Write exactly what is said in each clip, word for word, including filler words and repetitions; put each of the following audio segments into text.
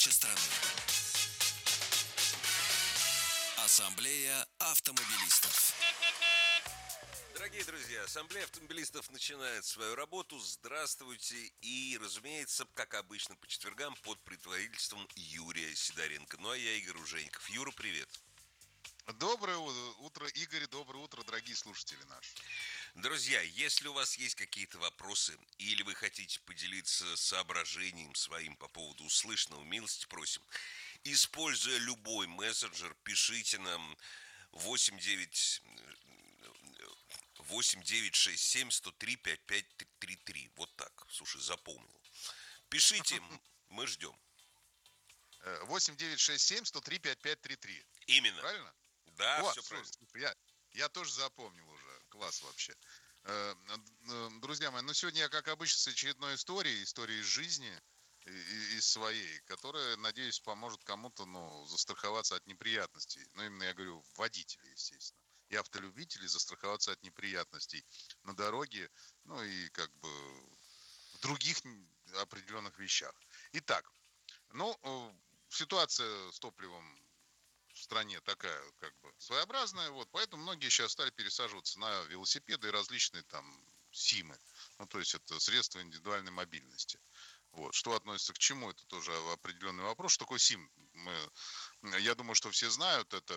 Передача страны. Ассамблея автомобилистов. Дорогие друзья, Ассамблея автомобилистов начинает свою работу. Здравствуйте. И, разумеется, как обычно, по четвергам под предводительством Юрия Сидоренко. Ну, а я Игорь Ужеников. Юра, привет. Доброе утро, Игорь, доброе утро, дорогие слушатели наши. Друзья, если у вас есть какие-то вопросы или вы хотите поделиться соображением своим по поводу услышанного, милости просим. Используя любой мессенджер, пишите нам восемь девять шесть семь сто три пятьдесят пять тридцать три. Вот так. Слушай, запомнил. Пишите, мы ждем. восемь девять шесть семь сто три пятьдесят пять тридцать три. Именно. Правильно? Да, О, все правильно. Я, я тоже запомнил уже. Класс вообще. Друзья мои, ну сегодня я, как обычно, с очередной историей, историей из жизни, из своей, которая, надеюсь, поможет кому-то, ну, застраховаться от неприятностей. Ну, именно я говорю, водители, естественно. И автолюбителей застраховаться от неприятностей на дороге, ну и как бы в других определенных вещах. Итак, ну, ситуация с топливом в стране такая, как бы, своеобразная, вот, поэтому многие сейчас стали пересаживаться на велосипеды и различные там симы, ну, то есть это средства индивидуальной мобильности. Вот, что относится к чему, это тоже определенный вопрос. Что такое сим? Мы, я думаю, что все знают, это,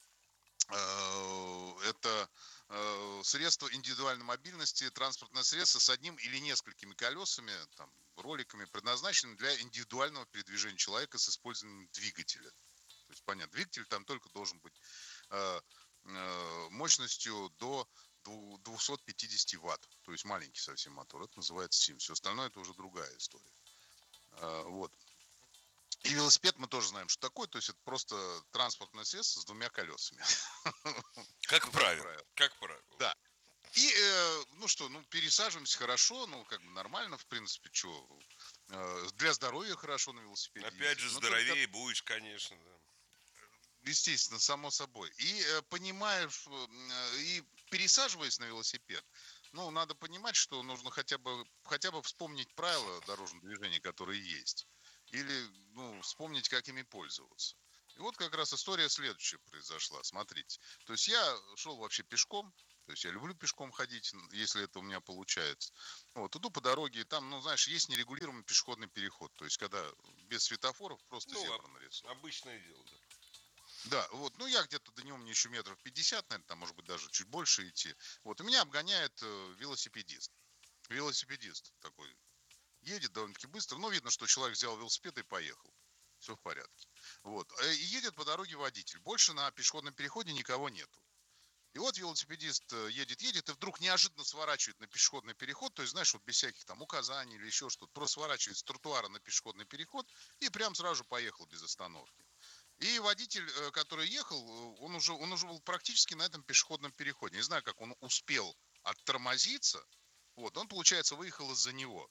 э, это э, средство индивидуальной мобильности, транспортное средство с одним или несколькими колесами, там, роликами, предназначенными для индивидуального передвижения человека с использованием двигателя. То есть, понятно, двигатель там только должен быть э, э, мощностью до двести пятьдесят ватт. То есть маленький совсем мотор. Это называется сим. Все остальное это уже другая история. Э, вот. И велосипед мы тоже знаем, что такое. То есть это просто транспортное средство с двумя колесами. Как Ну, правило. Как правило. Да. И, э, ну что, ну, пересаживаемся хорошо, ну, как бы нормально, в принципе, что, э, для здоровья хорошо на велосипеде Опять ездить. же, Но здоровее только, будешь, конечно, да. естественно, само собой. И э, понимаешь, э, и пересаживаясь на велосипед, ну, надо понимать, что нужно хотя бы, хотя бы вспомнить правила дорожного движения, которые есть. Или, ну, вспомнить, как ими пользоваться. И вот как раз история следующая произошла. Смотрите. То есть я шел вообще пешком. То есть я люблю пешком ходить, если это у меня получается. Вот, иду по дороге, и там, ну, знаешь, есть нерегулируемый пешеходный переход. То есть когда без светофоров просто Ну, зебра об- нарисована. обычное дело, да. Да, вот, ну я где-то до него, мне еще метров пятьдесят, наверное, там, может быть, даже чуть больше идти. Вот, и меня обгоняет э, велосипедист. Велосипедист такой едет довольно-таки быстро. Ну, видно, что человек взял велосипед и поехал. Все в порядке. Вот, э, и едет по дороге водитель. Больше на пешеходном переходе никого нету. И вот велосипедист э, едет, едет, и вдруг неожиданно сворачивает на пешеходный переход. То есть, знаешь, вот без всяких там указаний или еще что-то. Просто сворачивает с тротуара на пешеходный переход и прям сразу же поехал без остановки. И водитель, э, который ехал, э, он уже, он уже был практически на этом пешеходном переходе. Не знаю, как он успел оттормозиться. Вот, он, получается, выехал из-за него.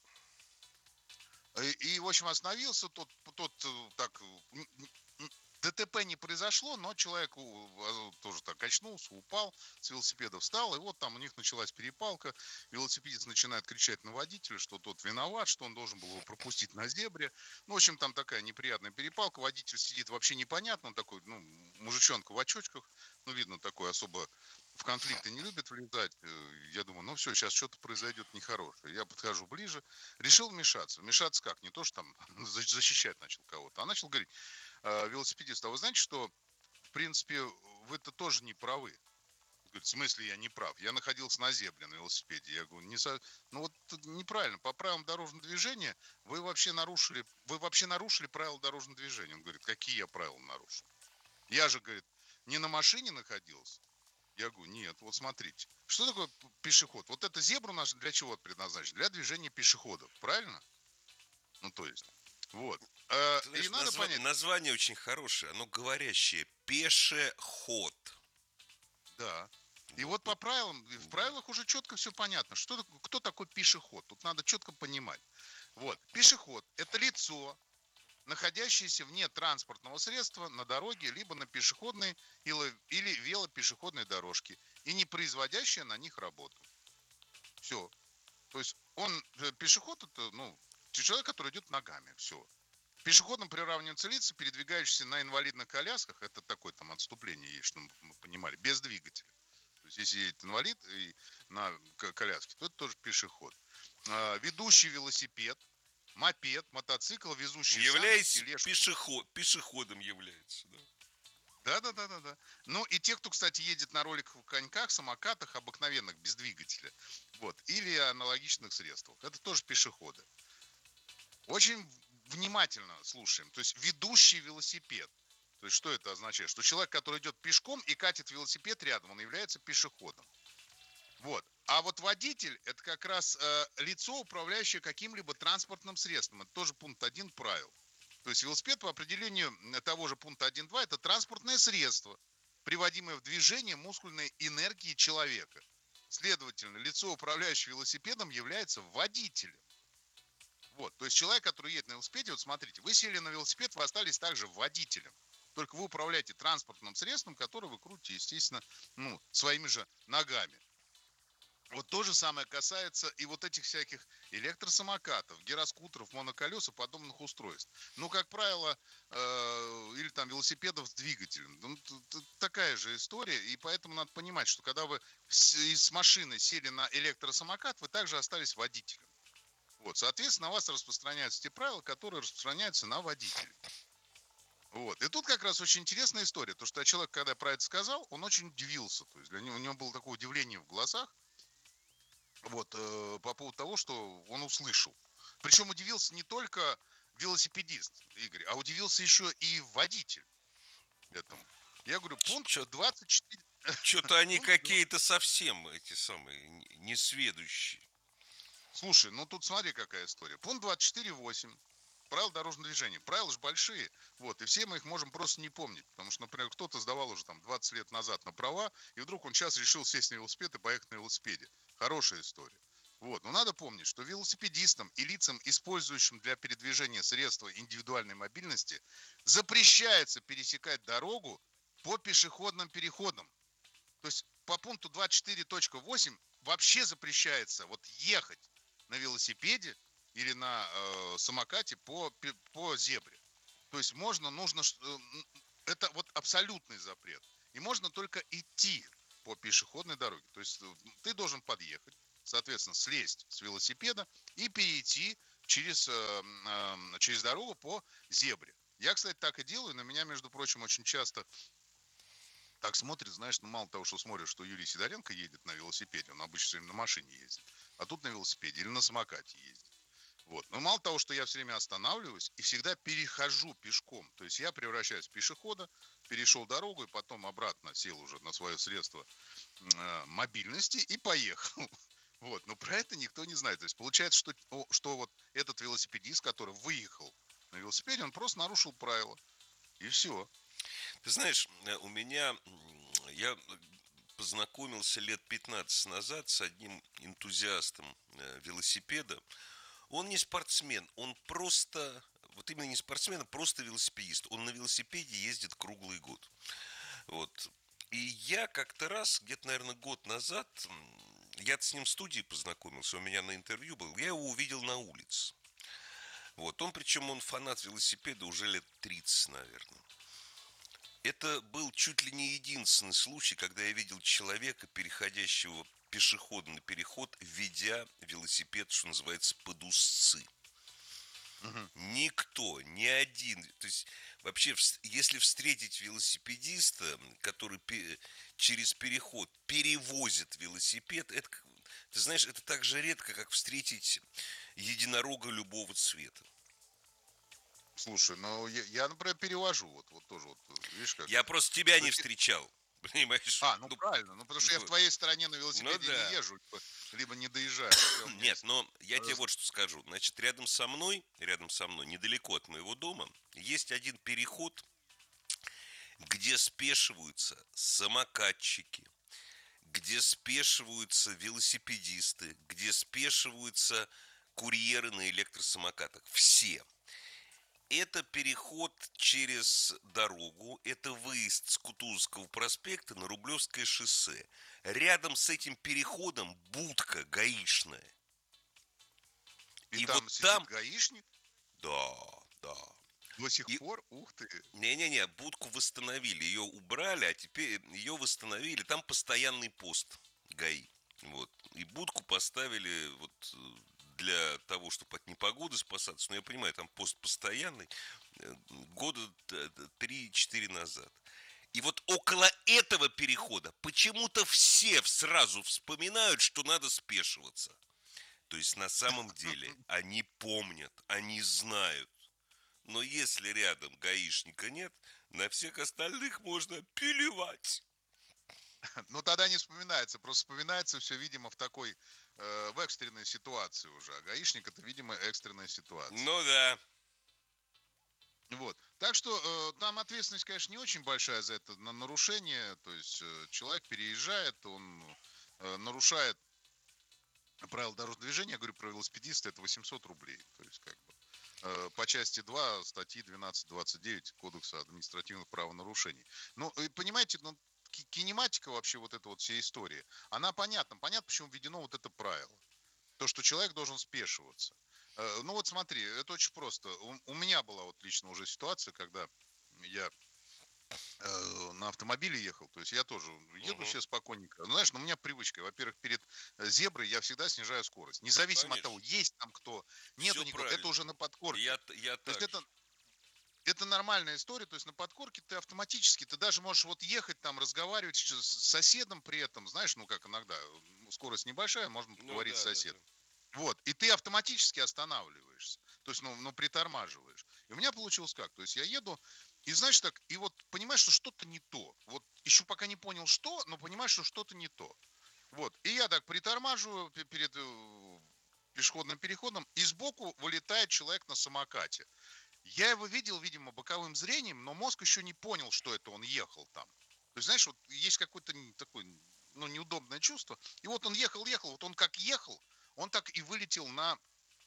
И, и, в общем, остановился, тот, тот э, так, н- н- ДТП не произошло, но человек у- а, тоже так качнулся, упал, с велосипеда встал, и вот там у них началась перепалка. Велосипедист начинает кричать на водителя, что тот виноват, что он должен был его пропустить на зебре. Ну, в общем, там такая неприятная перепалка. Водитель сидит вообще непонятно, он такой, ну, мужичонка в очочках, ну, видно, такой особо в конфликты не любит влезать. Э, Я думаю, ну все, сейчас что-то произойдет нехорошее. Я подхожу ближе, решил вмешаться. Вмешаться как? Не то, что там защищать начал кого-то, а начал говорить, э, велосипедист, а вы знаете, что, в принципе, вы-то тоже не правы. Говорит, в смысле я не прав? Я находился на зебре на велосипеде. Я говорю, не со... ну вот неправильно. По правилам дорожного движения вы вообще нарушили, вы вообще нарушили правила дорожного движения. Он говорит, какие я правила нарушил? Я же, говорит, не на машине находился. Я говорю, нет, вот смотрите. Что такое пешеход? Вот эта зебра у нас для чего предназначена? Для движения пешеходов, правильно? Ну, то есть, вот. Э, Ты И знаешь, надо назва- понять, название очень хорошее, оно говорящее. Пешеход. да. И Вот, вот по вот, правилам, в да. правилах уже четко все понятно. Что, так- кто такой пешеход? Тут надо четко понимать. Вот. Пешеход – это лицо, находящееся вне транспортного средства на дороге, либо на пешеходной или, или велопешеходной дорожке, и не производящее на них работу. Все. То есть он, э, пешеход, это, ну, человек, который идет ногами, все. пешеходным приравниваются лица, передвигающиеся на инвалидных колясках. Это такое там отступление есть, чтобы мы понимали, без двигателя. То есть, если едет инвалид и на коляске, то это тоже пешеход. А, ведущий велосипед, мопед, мотоцикл, везущий санки, Является тележку. пешеход, пешеходом является, да. Да, да, да, да, да. Ну и те, кто, кстати, едет на роликовых коньках, самокатах, обыкновенных, без двигателя. Вот. Или аналогичных средствах. Это тоже пешеходы. Очень внимательно слушаем. То есть ведущий велосипед. То есть что это означает? Что человек, который идет пешком и катит велосипед рядом, он является пешеходом. Вот. А вот водитель – это как раз э, лицо, управляющее каким-либо транспортным средством. Это тоже пункт один правил. То есть велосипед по определению того же пункта один точка два – это транспортное средство, приводимое в движение мускульной энергии человека. Следовательно, лицо, управляющее велосипедом, является водителем. Вот. То есть человек, который едет на велосипеде, вот смотрите, вы сели на велосипед, вы остались также водителем. Только вы управляете транспортным средством, которое вы крутите, естественно, ну, своими же ногами. Вот то же самое касается и вот этих всяких электросамокатов, гироскутеров, моноколес и подобных устройств. Ну, как правило, э, или там велосипедов с двигателем. Ну, такая же история, и поэтому надо понимать, что когда вы с, из машины сели на электросамокат, вы также остались водителем. Вот, соответственно, на вас распространяются те правила, которые распространяются на водителей. Вот. И тут как раз очень интересная история, то что человек, когда про это сказал, он очень удивился. То есть для него, у него было такое удивление в глазах, вот, э, по поводу того, что он услышал. Причем удивился не только велосипедист, Игорь, а удивился еще и водитель этому. Я говорю, пункт двадцать четыре. Что-то они какие-то совсем эти самые несведущие. Слушай, ну тут смотри, какая история. Пункт двадцать четыре точка восемь. Правила дорожного движения. Правила же большие. Вот, и все мы их можем просто не помнить. Потому что, например, кто-то сдавал уже там двадцать лет назад на права, и вдруг он сейчас решил сесть на велосипед и поехать на велосипеде. Хорошая история. Вот, но надо помнить, что велосипедистам и лицам, использующим для передвижения средства индивидуальной мобильности, запрещается пересекать дорогу по пешеходным переходам. То есть по пункту двадцать четыре точка восемь вообще запрещается вот ехать на велосипеде или на э, самокате по, по зебре. То есть можно, нужно, э, это вот абсолютный запрет. И можно только идти по пешеходной дороге. То есть ты должен подъехать, соответственно, слезть с велосипеда и перейти через, э, э, через дорогу по зебре. Я, кстати, так и делаю. На меня, между прочим, очень часто так смотрит, знаешь, ну мало того, что смотришь, что Юрий Сидоренко едет на велосипеде, он обычно все время на машине ездит, а тут на велосипеде или на самокате ездит. Вот. Но мало того, что я все время останавливаюсь и всегда перехожу пешком. То есть я превращаюсь в пешехода, перешел дорогу и потом обратно сел уже на свое средство э, мобильности и поехал. Вот. Но про это никто не знает. То есть получается, что, что вот этот велосипедист, который выехал на велосипеде, он просто нарушил правила. И все. Ты знаешь, у меня, я познакомился лет пятнадцать назад с одним энтузиастом велосипеда. Он не спортсмен, он просто, вот именно не спортсмен, а просто велосипедист. Он на велосипеде ездит круглый год. Вот. И я как-то раз, где-то, наверное, год назад, я с ним в студии познакомился, у меня на интервью был, я его увидел на улице. Вот. Он, причем, он фанат велосипеда уже лет тридцать, наверное. Это был чуть ли не единственный случай, когда я видел человека, переходящего пешеходный переход, ведя велосипед, что называется, под узцы. Угу. Никто, ни один, то есть вообще, если встретить велосипедиста, который через переход перевозит велосипед, это, ты знаешь, это так же редко, как встретить единорога любого цвета. Слушай, ну я, я, например, перевожу, вот, вот тоже, вот, видишь, как... Я просто тебя не встречал, понимаешь? А, ну, ну правильно, ну потому что я в твоей стороне на велосипеде ну, да. не езжу, либо, либо не доезжаю. Нет, но я тебе вот что скажу. Значит, рядом со мной, рядом со мной, недалеко от моего дома, есть один переход, где спешиваются самокатчики, где спешиваются велосипедисты, где спешиваются курьеры на электросамокатах. Все. Это переход через дорогу, это выезд с Кутузовского проспекта на Рублевское шоссе. Рядом с этим переходом будка гаишная. И, И там вот сидит там гаишник? Да, да. До сих И пор? Ух ты! не-не-не, будку восстановили, ее убрали, а теперь ее восстановили. Там постоянный пост ГАИ. Вот. И будку поставили вот э, для того, чтобы от непогоды спасаться. Но я понимаю, там пост постоянный. э, Года т- т- три-четыре назад. И вот около этого перехода почему-то все сразу вспоминают, что надо спешиваться. То есть на самом деле они помнят, они знают. Но если рядом гаишника нет, на всех остальных можно плевать. Ну, тогда не вспоминается. Просто вспоминается все, видимо, в такой, э, в экстренной ситуации уже. А гаишник это, видимо, экстренная ситуация. Ну да. Вот. Так что э, там ответственность, конечно, не очень большая за это на нарушение. То есть э, человек переезжает, он э, нарушает правила дорожного движения. Я говорю про велосипедиста, это восемьсот рублей. То есть как бы э, по части два статьи двенадцать двадцать девять Кодекса административных правонарушений. Ну, и понимаете, ну, ки- кинематика вообще вот эта вот вся история, она понятна. Понятно, почему введено вот это правило. То, что человек должен спешиваться. Э, Ну вот смотри, это очень просто. У, у меня была вот лично уже ситуация, когда я э, на автомобиле ехал, то есть я тоже еду Угу. себе спокойненько. Ну, знаешь, ну, у меня привычка. Во-первых, перед э, зеброй я всегда снижаю скорость. Независимо от того, Конечно. есть там кто, нету Все никого. Это правильно. уже на подкорке. Я, я То есть так это, же. это нормальная история. То есть на подкорке ты автоматически, ты даже можешь вот ехать там, разговаривать с с соседом при этом. Знаешь, ну как иногда, ну, скорость небольшая, можно Ну поговорить с да, да, да. соседом. Вот, и ты автоматически останавливаешься, то есть, ну, ну, притормаживаешь. И у меня получилось как? То есть я еду, и знаешь так, и вот понимаешь, что что-то не то. Вот еще пока не понял, что, но понимаешь, что что-то не то. Вот, и я так притормаживаю пе- перед э, пешеходным переходом, и сбоку вылетает человек на самокате. Я его видел, видимо, боковым зрением, но мозг еще не понял, что это он ехал там. То есть, знаешь, вот есть какое-то н- такое, ну, неудобное чувство. И вот он ехал, ехал, вот он как ехал, он так и вылетел на,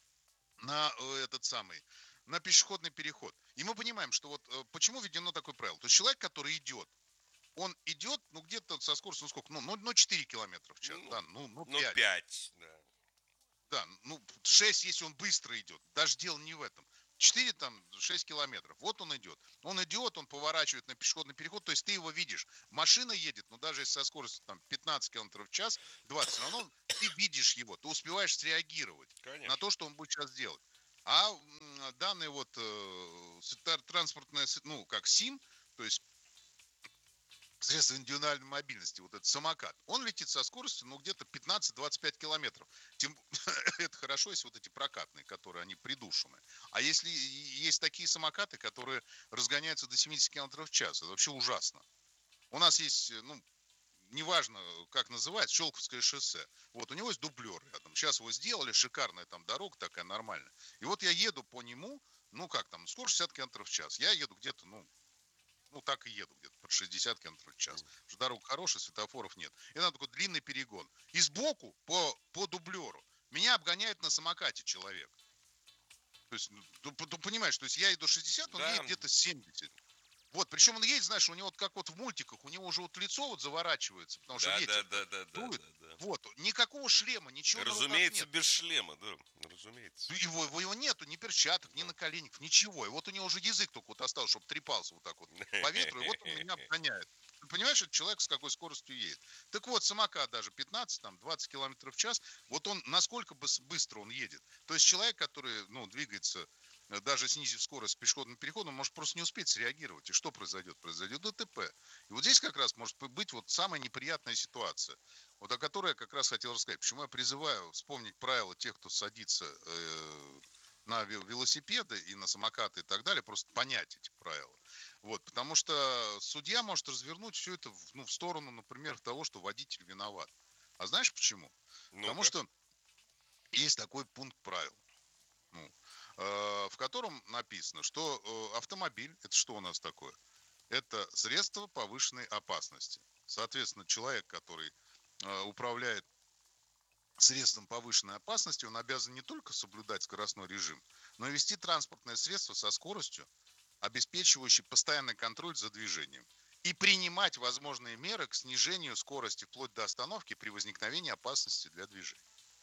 на э, этот самый, на пешеходный переход. И мы понимаем, что вот э, почему введено такое правило. То есть человек, который идет, он идет, ну, где-то со скоростью, ну, сколько, ну, ну, ну, четыре километра в час, Ну, да, ну, ну, ну пять. пять, да. Да, ну, шесть, если он быстро идет. Даже дело не в этом. Четыре там, шесть километров. Вот он идет. Он идет, он поворачивает на пешеходный переход. То есть ты его видишь. Машина едет, ну, даже если со скоростью там пятнадцать километров в час, двадцать, все равно ты видишь его. Ты успеваешь среагировать на Конечно. то, что он будет сейчас делать. А данные вот э, транспортная, ну, как СИМ, то есть средство индивидуальной мобильности, вот этот самокат, он летит со скоростью, ну, где-то пятнадцать-двадцать пять километров. Тем, это хорошо, если вот эти прокатные, которые, они придушены. А если есть такие самокаты, которые разгоняются до семьдесят километров в час, это вообще ужасно. У нас есть, ну, неважно, как называется, Щелковское шоссе. Вот, у него есть дублер рядом. Сейчас его сделали, шикарная там дорога такая нормальная. И вот я еду по нему, ну, как там, скорость шестьдесят километров в час. Я еду где-то, ну, ну, так и еду где-то под шестьдесят километров в час. Потому что дорога хорошая, светофоров нет. И надо такой длинный перегон. И сбоку по, по дублеру меня обгоняет на самокате человек. То есть, ну, ты, ты понимаешь, то есть я иду шестьдесят, он едет Да, где-то семьдесят. Вот, причем он едет, знаешь, у него вот как вот в мультиках, у него уже вот лицо вот заворачивается, потому что да, да, ветер-то да, да, да, дует. да, да. Вот, никакого шлема, ничего на руках Разумеется, нет. без шлема, да, разумеется. Его, его, его нету, ни перчаток, ни Да. наколенников, ничего. И вот у него уже язык только вот остался, чтобы трепался вот так вот по ветру, и вот он меня обгоняет. Ты понимаешь, это человек с какой скоростью едет. Так вот, самокат даже пятнадцать, там, двадцать километров в час, вот он, насколько быстро он едет. То есть человек, который, ну, двигается, э, даже снизив скорость с пешеходным переходом, может просто не успеть среагировать. И что произойдет? Произойдет ДТП. И вот здесь как раз может быть вот самая неприятная ситуация, вот о которой я как раз хотел рассказать. Почему я призываю вспомнить правила тех, кто садится э, на велосипеды и на самокаты и так далее, просто понять эти правила. Вот, потому что судья может развернуть все это в, ну, в сторону, например, того, что водитель виноват. А знаешь почему? Потому Ну-ка. что есть такой пункт правил, ну, э, в котором написано, что э, автомобиль, это что у нас такое? Это средство повышенной опасности. Соответственно, человек, который э, управляет средством повышенной опасности, он обязан не только соблюдать скоростной режим, но и вести транспортное средство со скоростью, обеспечивающей постоянный контроль за движением, и принимать возможные меры к снижению скорости вплоть до остановки при возникновении опасности для движения.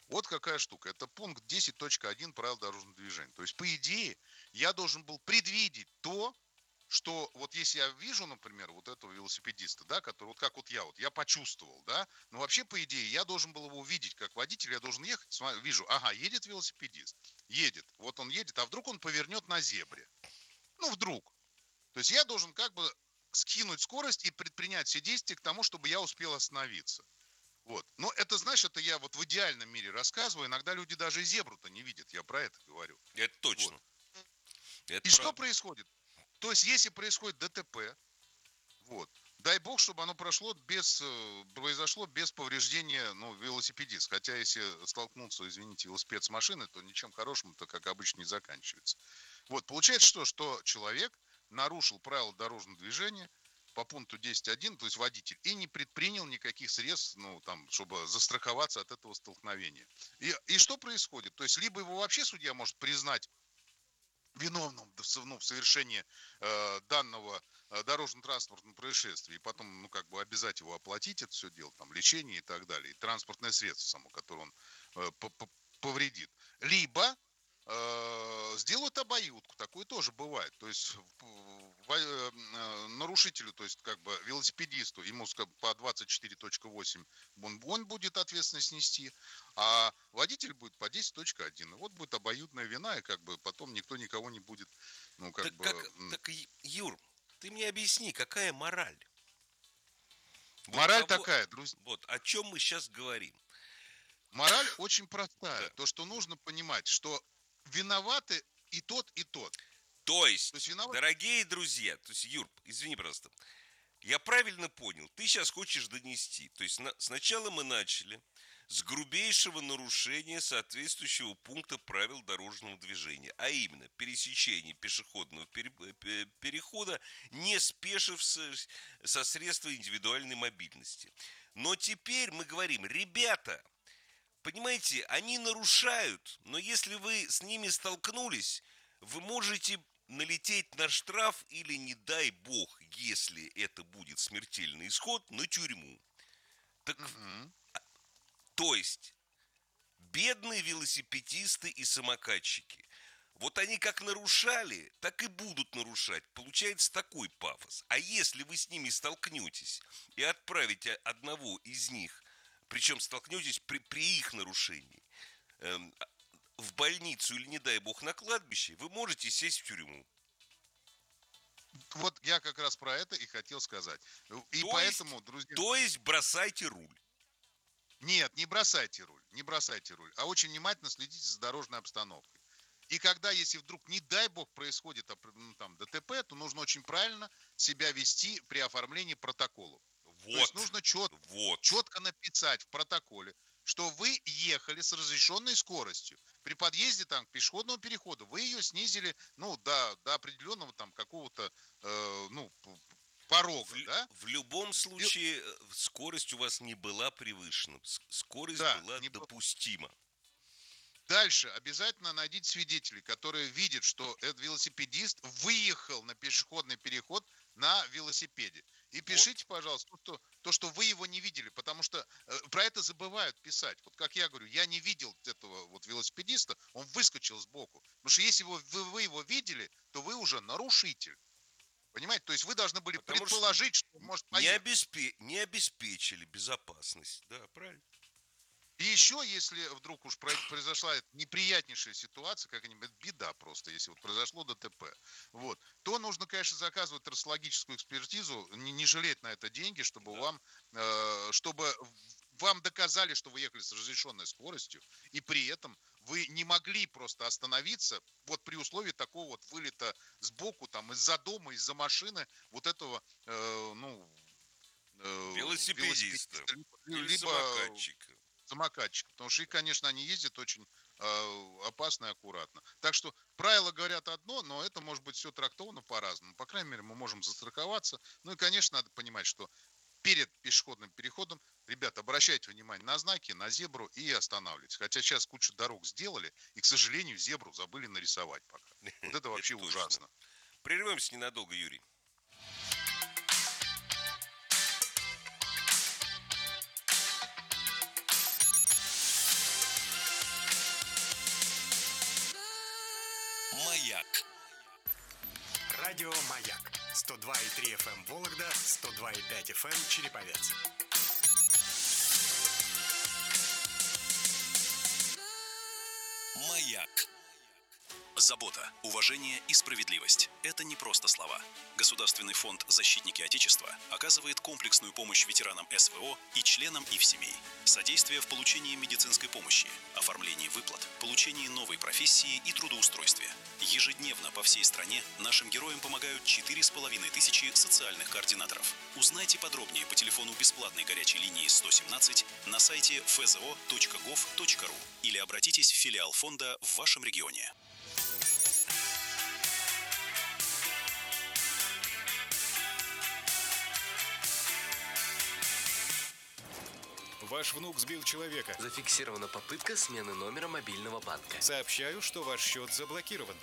Вот какая штука. Это пункт десять точка один правил дорожного движения. То есть, по идее, я должен был предвидеть то, что вот если я вижу, например, вот этого велосипедиста, да, который вот как вот я, вот я почувствовал, да, но вообще, по идее, я должен был его увидеть как водитель, я должен ехать, смотрю, вижу, ага, едет велосипедист, едет, вот он едет, а вдруг он повернет на зебре, ну, вдруг. То есть я должен как бы скинуть скорость и предпринять все действия к тому, чтобы я успел остановиться. Вот. Но это, знаешь, это я вот в идеальном мире рассказываю. Иногда люди даже и зебру-то не видят, я про это говорю. Это Вот. точно. Это И что правда. происходит? То есть, если происходит ДТП, вот, дай бог, чтобы оно прошло без, э, произошло без повреждения, ну, велосипедиста. Хотя, если столкнуться, извините, велосипед с машиной, то ничем хорошим это, как обычно, не заканчивается. Вот, получается что, что человек нарушил правила дорожного движения по пункту десять точка один, то есть водитель, и не предпринял никаких средств, ну, там, чтобы застраховаться от этого столкновения. И, и что происходит? То есть, либо его вообще судья может признать виновным в, ну, в совершении э, данного э, дорожно-транспортного происшествия, и потом, ну, как бы обязать его оплатить это все дело, там, лечение и так далее, и транспортное средство само, которое он э, повредит. Либо э, сделают обоюдку, такое тоже бывает. То есть в, э, нарушителю, то есть как бы велосипедисту, ему по двадцать четыре точка восемь он, он будет ответственность нести, а водитель будет по десять точка один. И вот будет обоюдная вина, и как бы потом никто никого не будет, ну, как Так, бы... как, так, Юр, ты мне объясни, какая мораль? Вот Мораль кого, такая, друзья. вот о чем мы сейчас говорим. Мораль очень простая. Да. То, что нужно понимать, что виноваты и тот, и тот. То есть, То есть виноват... дорогие друзья, то есть, Юр, извини, пожалуйста, я правильно понял, ты сейчас хочешь донести. То есть, на, сначала мы начали с грубейшего нарушения соответствующего пункта правил дорожного движения, а именно пересечение пешеходного пере, перехода, не спешившись со средства индивидуальной мобильности. Но теперь мы говорим, ребята, понимаете, они нарушают, но если вы с ними столкнулись, вы можете налететь на штраф или, не дай бог, если это будет смертельный исход, на тюрьму. Так, Угу. то есть, бедные велосипедисты и самокатчики, вот они как нарушали, так и будут нарушать. Получается такой пафос. А если вы с ними столкнетесь и отправите одного из них, причем столкнетесь при, при их нарушении, эм, в больницу или, не дай бог, на кладбище, вы можете сесть в тюрьму. Вот я как раз про это и хотел сказать. И то поэтому, есть, друзья... То есть бросайте руль. Нет, не бросайте руль, не бросайте руль, а очень внимательно следите за дорожной обстановкой. И когда, если вдруг, не дай бог, происходит, ну, там, ДТП, то нужно очень правильно себя вести при оформлении протоколов. Вот, то есть нужно четко, вот. четко написать в протоколе, что вы ехали с разрешенной скоростью. При подъезде там, к пешеходному переходу вы ее снизили, ну, до, до определенного там какого-то, э, ну, порога, в, да? В любом случае скорость у вас не была превышена. Скорость да, была не допустима. Дальше обязательно найдите свидетелей, которые видят, что этот велосипедист выехал на пешеходный переход на велосипеде. И пишите, вот. пожалуйста, то что, то, что вы его не видели, потому что э, про это забывают писать. Вот как я говорю, я не видел этого вот велосипедиста, он выскочил сбоку. Потому что если вы, вы, вы его видели, то вы уже нарушитель. Понимаете? То есть вы должны были потому предположить, что, что он может поехать. Не, обеспе... не обеспечили безопасность. Да, правильно. И еще, если вдруг уж произошла неприятнейшая ситуация, какая-нибудь беда просто, если вот произошло ДТП, вот, то нужно, конечно, заказывать трассологическую экспертизу, не, не жалеть на это деньги, чтобы да. вам, э, чтобы вам доказали, что вы ехали с разрешенной скоростью, и при этом вы не могли просто остановиться, вот при условии такого вот вылета сбоку, там, из-за дома, из-за машины, вот этого, э, ну, э, велосипедиста, велосипедиста или либо самокатчика. самокатчика, потому что, и, конечно, они ездят очень э, опасно и аккуратно. Так что правила говорят одно, но это может быть все трактовано по-разному. По крайней мере, мы можем застраховаться. Ну и, конечно, надо понимать, что перед пешеходным переходом, ребята, обращайте внимание на знаки, на зебру и останавливайтесь. Хотя сейчас кучу дорог сделали, и, к сожалению, зебру забыли нарисовать пока. Вот это вообще ужасно. Прервемся ненадолго, Юрий. Радио «Маяк». сто два и три эф эм Вологда, сто два и пять эф эм Череповец. «Маяк». Забота, уважение и справедливость – это не просто слова. Государственный фонд «Защитники Отечества» оказывает комплексную помощь ветеранам эс вэ о и членам их семей. Содействие в получении медицинской помощи, оформлении выплат, получении новой профессии и трудоустройстве. Ежедневно по всей стране нашим героям помогают четыре с половиной тысячи социальных координаторов. Узнайте подробнее по телефону бесплатной горячей линии сто семнадцать на сайте эф зэ о точка гов точка ру или обратитесь в филиал фонда в вашем регионе. Ваш внук сбил человека. Зафиксирована попытка смены номера мобильного банка. Сообщаю, что ваш счет заблокирован.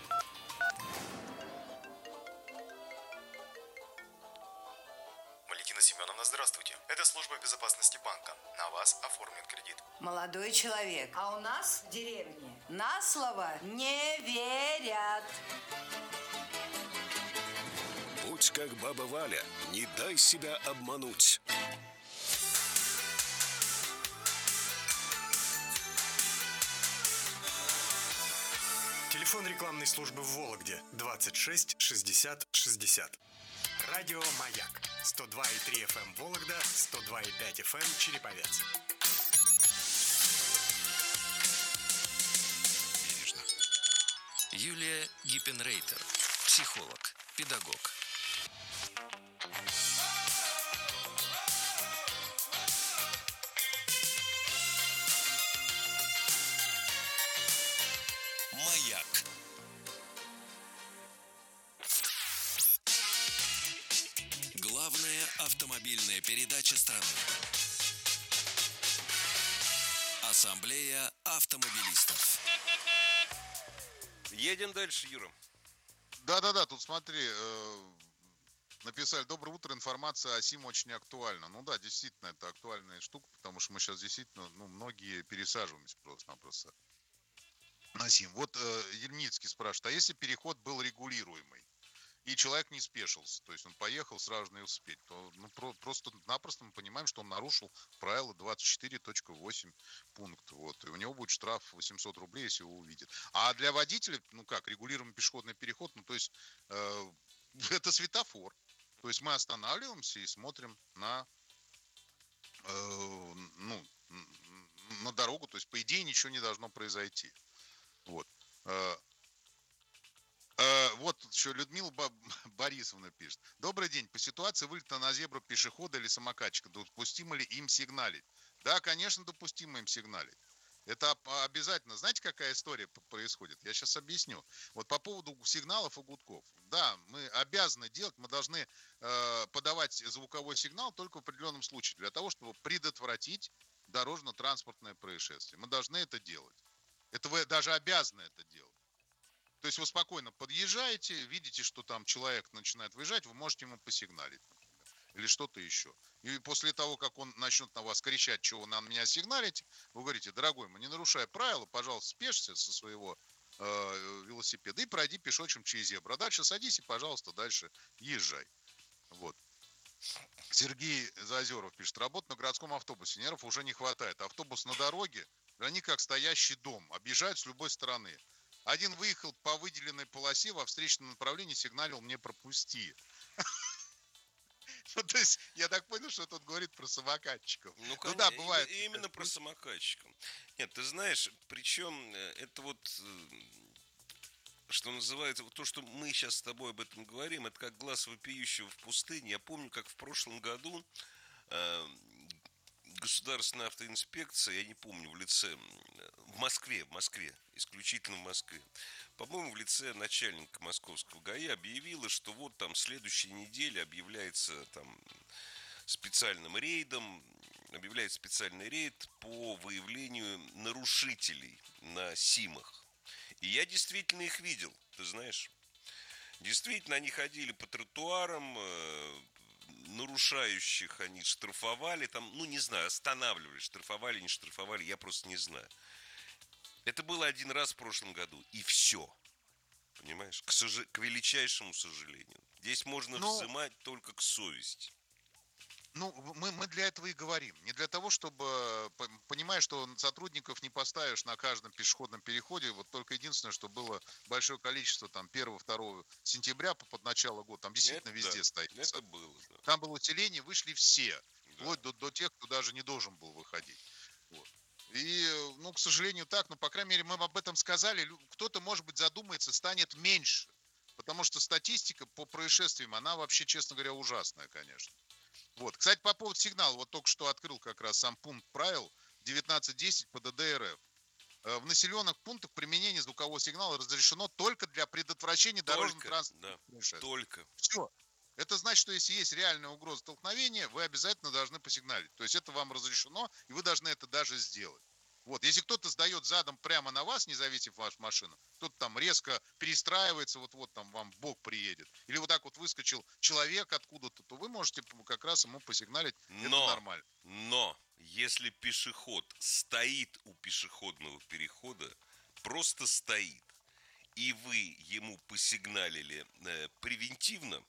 Валентина Семеновна, здравствуйте. Это служба безопасности банка. На вас оформлен кредит. Молодой человек, а у нас в деревне на слово не верят. Будь как баба Валя, не дай себя обмануть. Телефон рекламной службы в Вологде двадцать шесть шестьдесят шестьдесят. Радио «Маяк». сто два и три эф эм Вологда, сто два и пять эф эм Череповец. Юлия Гиппенрейтер, психолог, педагог. «Маяк». Главная автомобильная передача страны. Ассамблея автомобилистов. Едем дальше, Юра. Да-да-да, тут смотри, э, написали: доброе утро, информация о СИМ очень актуальна. Ну да, действительно, это актуальная штука, потому что мы сейчас действительно, ну, многие пересаживаемся просто-напросто на СИМ. Вот э, Ельницкий спрашивает: а если переход был регулируемый, и человек не спешился, то есть он поехал, сразу же не успеть, то ну, про, просто-напросто мы понимаем, что он нарушил правило двадцать четыре точка восемь пункт, вот, и у него будет штраф восемьсот рублей, если его увидят. А для водителя, ну как, регулируемый пешеходный переход, ну то есть э, это светофор, то есть мы останавливаемся и смотрим на, э, ну, на дорогу, то есть по идее ничего не должно произойти, вот. Вот еще Людмила Борисовна пишет: добрый день, по ситуации вылета на зебру пешехода или самокатчика, допустимо ли им сигналить? Да, конечно, допустимо им сигналить. Это обязательно. Знаете, какая история происходит? Я сейчас объясню. Вот по поводу сигналов и гудков. Да, мы обязаны делать, мы должны э, подавать звуковой сигнал только в определенном случае, для того, чтобы предотвратить дорожно-транспортное происшествие. Мы должны это делать. Это вы даже обязаны это делать. То есть вы спокойно подъезжаете, видите, что там человек начинает выезжать, вы можете ему посигналить, например, или что-то еще. И после того, как он начнет на вас кричать, чего вы на меня сигналите, вы говорите: дорогой мой, не нарушай правила, пожалуйста, спешься со своего э, велосипеда и пройди пешочком через зебру. А дальше садись и, пожалуйста, дальше езжай. Вот. Сергей Зазеров пишет: работа на городском автобусе, нервов уже не хватает. Автобус на дороге, они как стоящий дом, объезжают с любой стороны. Один выехал по выделенной полосе во встречном направлении, сигналил: мне пропусти. Ну, то есть, я так понял, что тут говорит про самокатчиков. Ну, ну да, бывает. Именно про самокатчиков. Нет, ты знаешь, причем это вот, что называется, вот то, что мы сейчас с тобой об этом говорим, это как глаз вопиющего в пустыне. Я помню, как в прошлом году э, государственная автоинспекция, я не помню, в лице, в Москве, в Москве, исключительно в Москве, по-моему, в лице начальника московского ГАИ объявила, что вот там следующей неделе объявляется там специальным рейдом, объявляет специальный рейд по выявлению нарушителей на СИМах. И я действительно их видел, ты знаешь. Действительно, они ходили по тротуарам, э, нарушающих они штрафовали, там, ну, не знаю, останавливали, штрафовали, не штрафовали, я просто не знаю. Это было один раз в прошлом году, и все. Понимаешь? К, сож... к величайшему сожалению. Здесь можно Ну, взымать только к совести. Ну, мы, мы для этого и говорим. Не для того, чтобы, п- понимая, что сотрудников не поставишь на каждом пешеходном переходе, вот только единственное, что было большое количество, там, первого-второго сентября по- под начало года, там действительно Это везде да, стоит. это было, да. Там было усиление, вышли все, Да. вплоть до, до тех, кто даже не должен был выходить. Вот. И, ну, к сожалению, так, но, по крайней мере, мы об этом сказали, лю- кто-то, может быть, задумается, станет меньше. Потому что статистика по происшествиям, она вообще, честно говоря, ужасная, конечно. Вот. Кстати, по поводу сигнала, вот только что открыл как раз сам пункт правил девятнадцать десять по ДД эр эф. Э, В населенных пунктах применение звукового сигнала разрешено только для предотвращения Только, дорожно-транспортных да, происшествий. только. Все. Это значит, что если есть реальная угроза столкновения, вы обязательно должны посигналить. То есть это вам разрешено, и вы должны это даже сделать. Вот, если кто-то сдает задом прямо на вас, не зависев вашу машину, кто-то там резко перестраивается, вот-вот там вам в бок приедет, или вот так вот выскочил человек откуда-то, то вы можете как раз ему посигналить, это Но, нормально. но, если пешеход стоит у пешеходного перехода, просто стоит, и вы ему посигналили э, превентивно,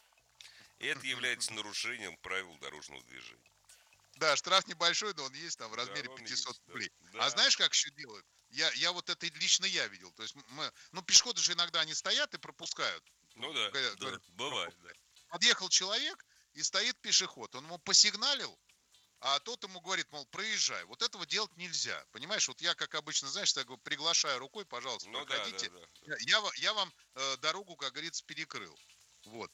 это является нарушением правил дорожного движения. Да, штраф небольшой, но он есть там в размере Да, он пятьсот есть, да. рублей. Да. А знаешь, как еще делают? Я, я вот это лично я видел. То есть мы, ну, пешеходы же иногда они стоят и пропускают. Ну да, Говорят, да, говорят, бывает, да. подъехал человек, и стоит пешеход. Он ему посигналил, а тот ему говорит, мол, проезжай. Вот этого делать нельзя. Понимаешь, вот я, как обычно, знаешь, так вот приглашаю рукой, пожалуйста, Ну да, проходите. да, да. Я, я, я вам э, дорогу, как говорится, перекрыл. Вот.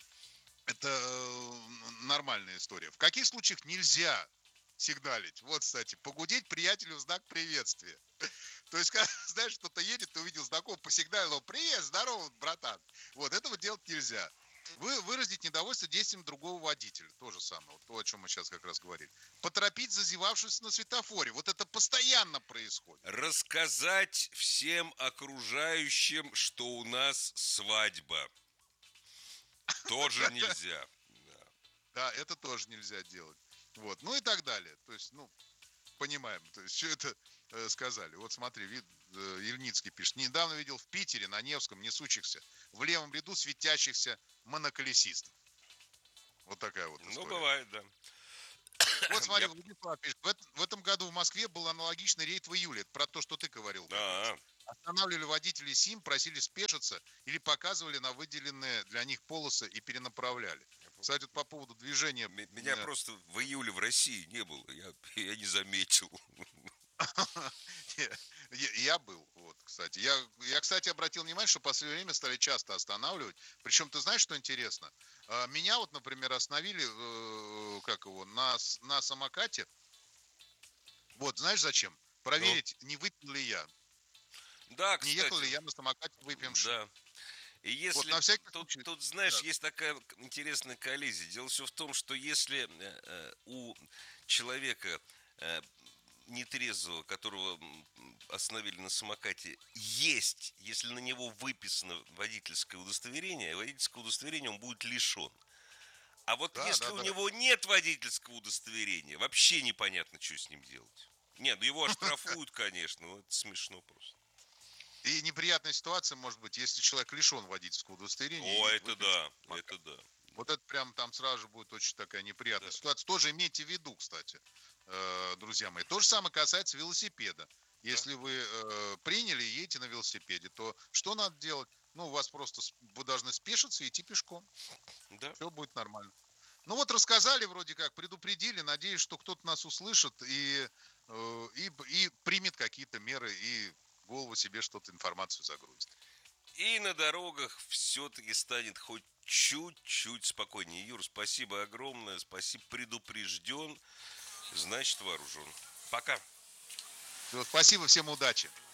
Это э, нормальная история. В каких случаях нельзя сигналить? Вот, кстати, погудеть приятелю в знак приветствия. То есть, когда, знаешь, кто-то едет, ты увидел знакомого, посигналил, привет, здорово, братан. Вот, этого делать нельзя. Вы выразить недовольство действием другого водителя. То же самое, вот то, о чем мы сейчас как раз говорили. Поторопить зазевавшись на светофоре. Вот это постоянно происходит. Рассказать всем окружающим, что у нас свадьба. Тоже нельзя. Да. Да, это тоже нельзя делать. Вот, ну и так далее. То есть, ну, понимаем, то есть, все это э, сказали. Вот смотри, вид, э, Ельницкий пишет. Недавно видел в Питере, на Невском, несущихся в левом ряду светящихся моноколесистов. Вот такая вот история. Ну, бывает, да. Вот смотри, Я- Владислав пишет. В, эт- в этом году в Москве был аналогичный рейд в июле. Это про то, что ты говорил. как раз. А, Останавливали водителей СИМ, просили спешиться или показывали на выделенные для них полосы и перенаправляли. Кстати, вот по поводу движения... м- меня э, просто в июле в России не было. Я, я не заметил. Я, я был, вот, кстати. Я, я, кстати, обратил внимание, что в последнее время стали часто останавливать. Причем, ты знаешь, что интересно? А, Меня вот, например, остановили, э, как его, на, с- на самокате. Вот, знаешь зачем? Проверить, не выпил ли я. Да, Не ехал ли кстати. я на самокате выпивший. Да. И если на всякий тут, случай, тут, знаешь, да. есть такая к- интересная коллизия. Дело все в том, что если э, э, у человека э, нетрезвого, которого м, остановили на самокате, есть, если на него выписано водительское удостоверение, водительское удостоверение он будет лишен. А вот Да, если да, у да. него нет водительского удостоверения, вообще непонятно, что с ним делать. Нет, ну его оштрафуют, конечно, но это смешно просто. И неприятная ситуация может быть, если человек лишен водительского удостоверения. О, и это выпил да, самокат. это да. Вот это прям там сразу же будет очень такая неприятная Да. ситуация. Тоже имейте в виду, кстати, э, друзья мои. То же самое касается велосипеда. Если вы э, приняли и едете на велосипеде, то что надо делать? Ну, у вас просто с- вы должны спешиться и идти пешком. Да. Все будет нормально. Ну вот рассказали вроде как, предупредили. Надеюсь, что кто-то нас услышит и, э, и, и примет какие-то меры и в голову себе что-то, информацию загрузит. И на дорогах все-таки станет хоть чуть-чуть спокойнее. Юр, спасибо огромное, спасибо, предупрежден, значит вооружен. Пока. Всё, спасибо, всем удачи.